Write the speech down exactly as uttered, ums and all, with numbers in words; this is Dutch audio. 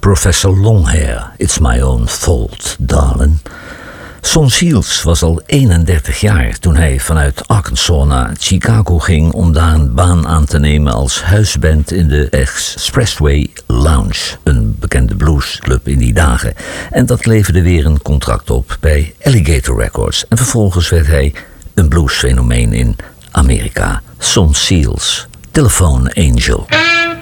Professor Longhair, it's my own fault, darling. Son Shields was al eenendertig jaar toen hij vanuit Arkansas naar Chicago ging om daar een baan aan te nemen als huisband in de Expressway Lounge, een bekende bluesclub in die dagen. En dat leverde weer een contract op bij Alligator Records. En vervolgens werd hij een bluesfenomeen in Amerika. Son Shields, Telephone Angel.